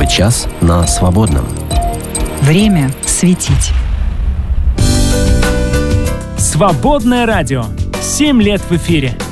Первый час на Свободном. Время светить. Свободное радио. 7 лет в эфире.